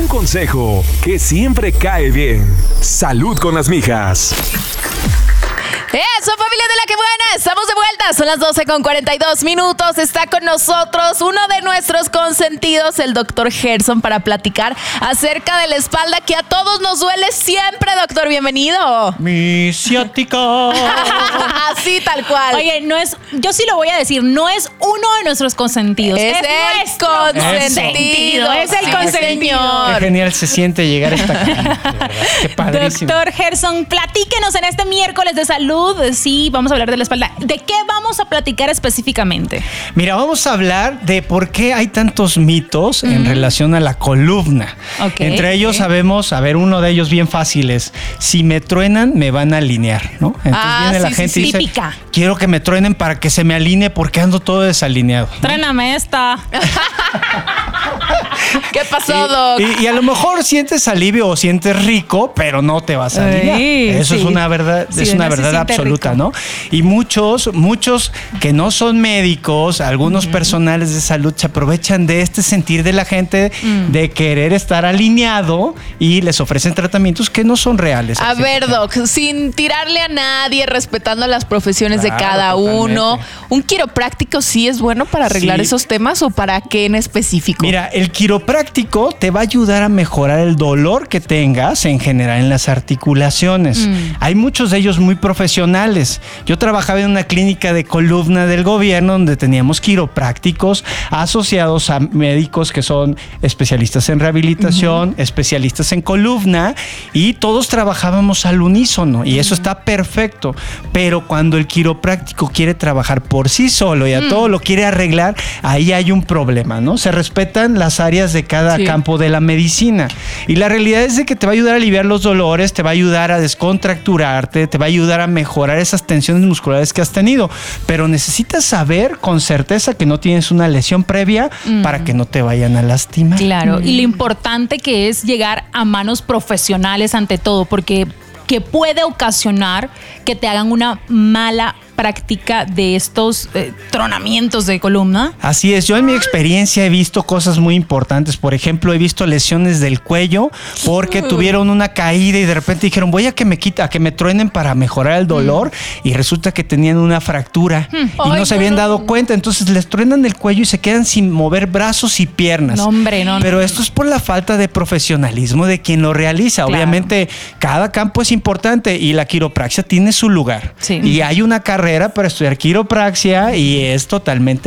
consejo que siempre cae bien. Salud con las mijas. Eso, familia de la que buena, estamos de vuelta, son las 12:42. Está con nosotros uno de nuestros consentidos, el doctor Gerson, para platicar acerca de la espalda que a todos nos duele siempre. Doctor, bienvenido. Mi ciática. Así, tal cual. Oye, yo sí lo voy a decir, no es uno de nuestros consentidos. Es el consentido. Es el consentido. Qué genial se siente llegar a esta cabina. Qué padrísimo. Doctor Gerson, platíquenos en este miércoles de salud. Sí, vamos a hablar de la espalda. ¿De qué vamos a platicar específicamente? Mira, vamos a hablar de por qué hay tantos mitos en relación a la columna. Entre ellos sabemos, uno de ellos bien fácil es, si me truenan, me van a alinear, ¿no? Entonces viene la gente y dice, típica. Quiero que me truenen para que se me alinee porque ando todo desalineado, ¿no? Tréname esta. ¿Qué pasó, Doc? Y a lo mejor sientes alivio o sientes rico, pero no te vas a alinear. Eso es una verdad, es una verdad absoluta, rico, ¿no? Y muchos que no son médicos, algunos personales de salud se aprovechan de este sentir de la gente de querer estar alineado y les ofrecen tratamientos que no son reales. A ver, Doc, sin tirarle a nadie, respetando las profesiones de cada uno, ¿un quiropráctico sí es bueno para arreglar esos temas o para qué en específico? Mira, el quiropráctico te va a ayudar a mejorar el dolor que tengas en general en las articulaciones. Hay muchos de ellos muy profesionales. Yo trabajaba en una clínica de columna del gobierno donde teníamos quiroprácticos asociados a médicos que son especialistas en rehabilitación, especialistas en columna, y todos trabajábamos al unísono y eso está perfecto. Pero cuando el quiropráctico quiere trabajar por sí solo y a todo lo quiere arreglar, ahí hay un problema, ¿no? Se respetan las áreas de cada campo de la medicina y la realidad es de que te va a ayudar a aliviar los dolores, te va a ayudar a descontracturarte, te va a ayudar a mejorar esas tensiones musculares que has tenido, pero necesitas saber con certeza que no tienes una lesión previa para que no te vayan a lastimar. Claro, y lo importante que es llegar a manos profesionales ante todo, porque que puede ocasionar que te hagan una mala práctica de estos tronamientos de columna. Así es, yo en mi experiencia he visto cosas muy importantes. Por ejemplo, he visto lesiones del cuello porque tuvieron una caída y de repente dijeron, voy a que me truenen para mejorar el dolor, y resulta que tenían una fractura y no se habían dado cuenta. Entonces les truenan el cuello y se quedan sin mover brazos y piernas. No, hombre, no. Pero esto es por la falta de profesionalismo de quien lo realiza. Claro. Obviamente, cada campo es importante y la quiropraxia tiene su lugar. Sí. Y hay una carrera para estudiar quiropraxia y es totalmente